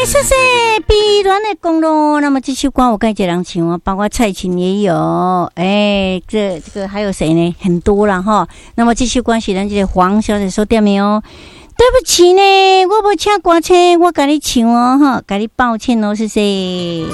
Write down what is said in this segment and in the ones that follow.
谢谢碧软的公路。那么这首歌我该几人唱啊？包括蔡琴也有，这个还有谁呢？很多了哈。那么这首歌是咱这个黄小姐所点的哦。对不起呢，我无请歌星，我给你唱哦哈，给你抱歉哦，谢谢。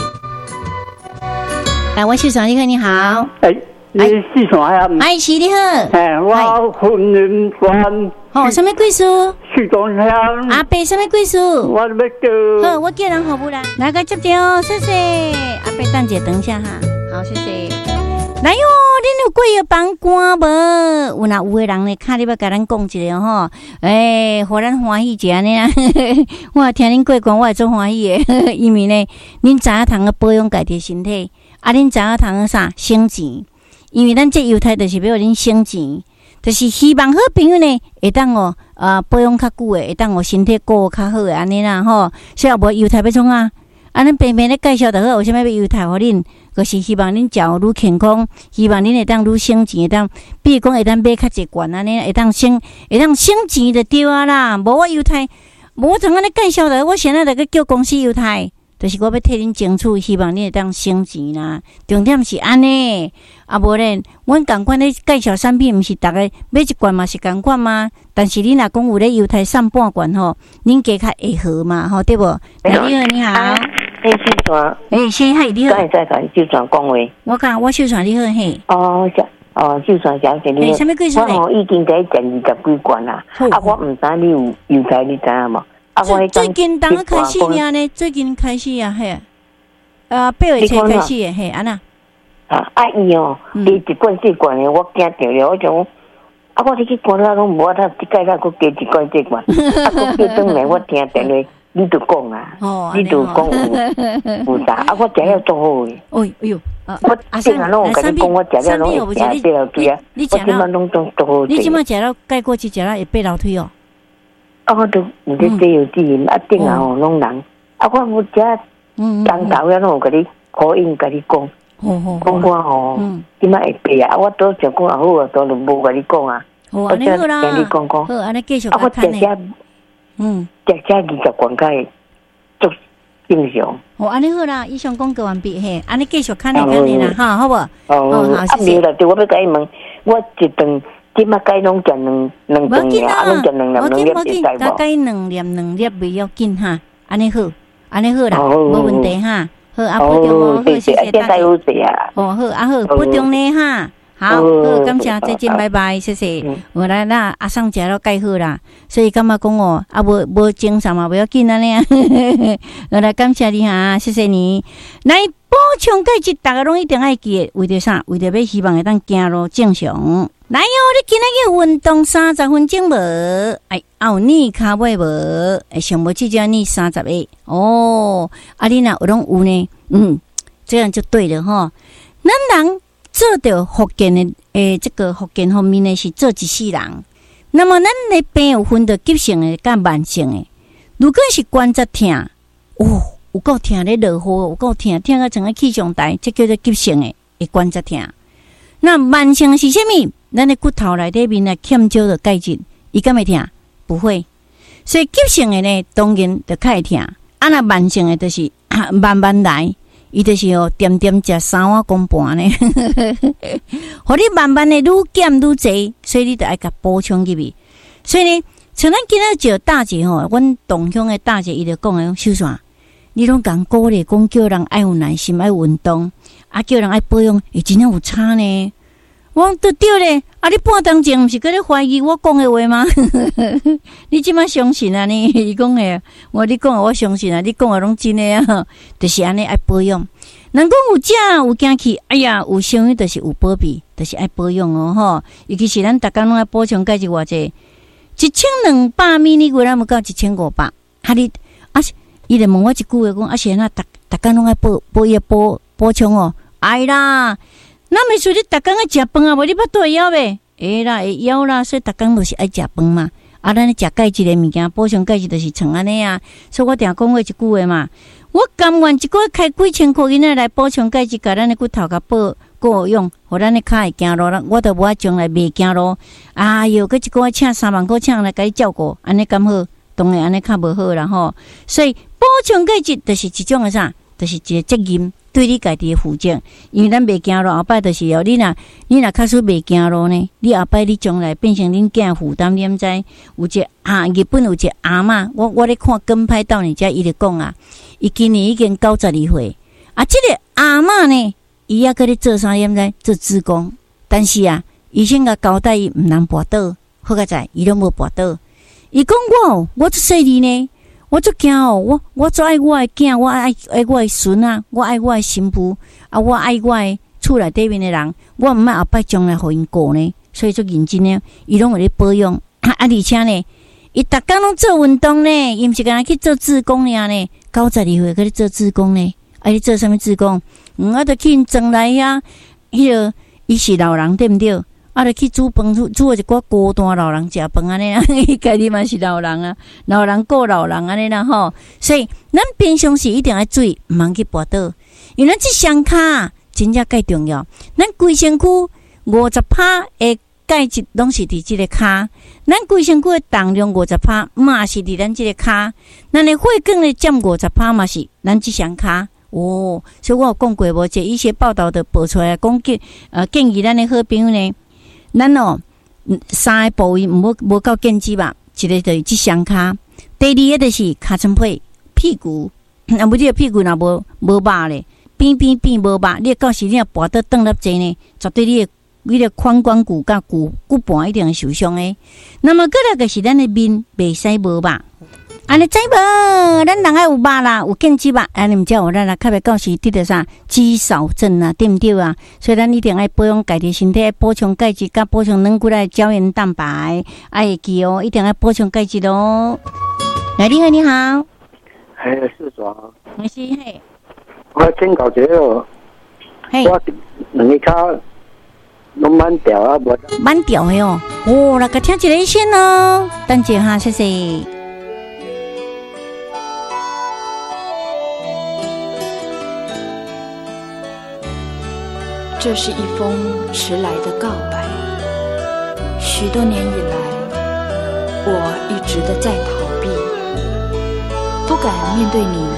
来，我秀爽，你好，你好。 你是啥呀？ 是你好。 我婚姻观。 什么贵书？ 许东乡。 阿伯，什么贵书？ 我要叫。 好，我叫人服务啦。来个接掉，谢谢。阿伯，等姐等一下哈。好，谢谢。来哟，恁有过要帮官无？有哪有个人呢？卡你要甲咱讲一个吼，互咱欢喜一下呢。我听恁过关，我会做欢喜的，因为呢，恁知影通个保养家己身体，恁知影通个啥省钱，因为咱这犹太就是要恁省钱，就是希望好朋友呢会当保养较久的，会当身体顾较好的安尼啦吼。所以无犹太要创啊？咱平平咧介绍就好，有啥物要犹太互恁？就是希望恁食愈健康，希望恁会当愈省钱，会当，比如讲会当买较济罐安尼，会当省钱就对啊啦。无我犹太，无我怎安尼介绍的，我现在就叫公司犹太，就是我要替恁争取，希望恁会当省钱啦。重点是安尼，无咧，阮共款咧介绍产品，毋是逐个买一罐嘛是共款吗？但是恁若讲有咧犹太送半罐吼，恁加较会好嘛吼，对无？你好，你好。 秀传， 先嗨，你好。 再秀传讲话。 我秀传你好嘿。 秀传小姐你好。 什么贵数？ 我已经在20几罐啦。我唔知你有犹太，你知影无？ 最近当开始呢？最近开始啊，嘿。8月初开始的嘿，安那。 伊哦，你一罐4罐的，我惊着了，我讲。我你去罐啦，拢无他，即届啦，佮加一罐4罐，佮叫转来，我听电话。你就讲啊，你就讲有啥？我食了做好诶。我正下拢有甲你讲，我食了拢会爬楼梯啊。我即摆拢做好。 你即摆食了盖过去食了会爬楼梯哦。 我都毋知这有滋阴，正下吼拢人。我有食当头了拢有甲你口音甲你讲，讲我吼即摆会爬啊。我都食讲也好啊，都无甲你讲啊。 我只跟你讲讲。 好，安尼继续我食20罐开足正常。 安尼好啦，以上广告完毕嘿，安尼继续看啦哈，好无？ 好，谢谢。对，我要甲伊问，我一顿即摆该拢食两顿呀，拢食2粒会使无？ 该2粒袂要紧哈，安尼好啦，无问题哈。好，保重哦，好，谢谢大家。好，好，保重呢哈。好，感谢，再见，拜拜，谢谢。我来那阿桑食了介好啦，所以感觉讲哦，无精神嘛，不要紧安尼啊。我来感谢你哈，谢谢你。来补充钙质，大家拢一定爱记的，为着啥？为着要希望会当行路正常。来哦，你今仔日运动30分钟无？有你骹尾无？上无至少你30个哦。你若有拢有呢？这样就对了哈。咱人。做到福建的这个福建方面呢是做一世人。那么咱的病有分到急性的甲慢性的。如果是关节痛，有够痛咧落雨，有够痛到像个气象台，这叫做急性的关节痛。那慢性是啥物？咱的骨头内底面啊欠少的钙质，伊敢会痛？不会。所以急性的呢，当然就较会痛。那慢性的就是慢慢来。伊就是点点食3碗公半呢，互你慢慢的愈减愈济，所以你就爱甲补充入去。所以呢，像咱今仔就大姐吼，阮同乡的大姐伊就讲诶，秀山，你拢讲鼓励讲叫人爱有耐心，爱运动，叫人爱保养，真正有差呢。我都对咧，你半当前毋是搁咧怀疑我讲的话吗？你即摆相信啊？你伊讲的，你讲的我相信啊，你讲的拢真的啊，就是安尼爱保养。人讲有食有惊气，有伤于就是有保庇，就是爱保养哦吼。尤其是咱逐工拢爱补充钙质偌济，1200 ml 咱要到1500。伊就问我一句话讲，是安逐工拢爱补充哦？啦。那么说你逐工爱食饭啊？无你巴肚会枵袂？会啦，会枵啦，所以逐工就是爱食饭嘛。咱咧食钙质的物件，补充钙质就是像安尼啊。所以我定讲过一句话嘛，我甘愿一个月开几千块银来补充钙质，甲咱的骨头甲够用，互咱的脚会行路，我都无爱将来袂行路。佫一个月请3万块请来甲你照顾，安尼敢好？当然安尼较无好啦吼。所以补充钙质就是一种的啥，就是一个责任。对你家己的负责，因为咱袂行路，后摆就是哦，你若确实袂行路呢，你后摆你将来变成恁囝负担，你毋知有一日本有一个阿嬷，我咧看跟拍到你家，伊咧讲啊，伊今年已经92岁，即个阿嬷呢，伊也搁咧做啥？你毋知做志工，但是啊，医生甲交代伊毋能跋倒，好佳在，伊拢无跋倒。伊讲我做细哩呢。我足惊哦！我最爱我的囝，我爱我的孙啊，我爱我的媳妇啊，我爱我的厝内底面的人，我毋爱后摆将来互因过呢，所以足认真呢，伊拢有咧保养而且呢，伊逐工拢做运动呢，伊毋是干那去做志工尔呢，92岁去咧做志工呢，你做啥物志工？就去因庄内啊，迄个伊是老人对毋对？就去煮饭，煮一寡孤单老人食饭安尼啦，伊家己嘛是老人啊，老人顾老人安尼啦吼。所以咱平常时一定要注意，毋通去跋倒，因为咱这双骹真正介重要。咱规身躯50%的钙质拢是伫即个骹，咱规身躯的重量50%嘛是伫咱即个骹，咱的血管咧占50%嘛是咱这双骹。所以我有讲过无？这一些报道的报出来，讲建议咱的好朋友呢。咱三个部位无够健肌吧？一个就是即双骹，第二个就是尻川皮、屁股。不你屁股若无肉咧，边无肉，你到时你若跋倒转了济呢，绝对你的髋关节甲骨盘一定会受伤诶。那么过来就是咱的面袂使无肉。安尼知无？咱人爱有肉啦，有健肌肉，安尼毋才有咱较袂到时得着啥肌少症啊，对毋对啊？所以咱一定爱保养家己身体，补充钙质，甲补充软骨的胶原蛋白，会记哦，一定要补充钙质哦。你好，你好， 是啥？ 我是嘿， 我请教一下，我两个脚拢慢调啊，无慢调的哦。来个听一个先哦，等者哈，谢谢。 这是一封迟来的告白。许多年以来，我一直的在逃避，不敢面对你